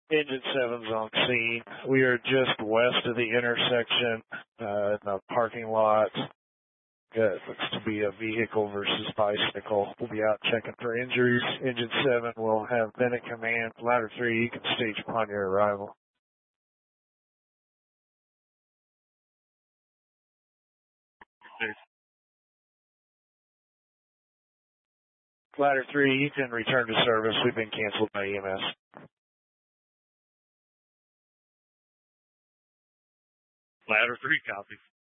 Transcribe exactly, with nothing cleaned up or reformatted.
Engine seven's on scene. We are just west of the intersection, uh, in the parking lot. It looks to be a vehicle versus bicycle. We'll be out checking for injuries. Engine seven will have been at command. Ladder three, you can stage upon your arrival. Ladder three, you can return to service. We've been canceled by E M S. Ladder three, copy.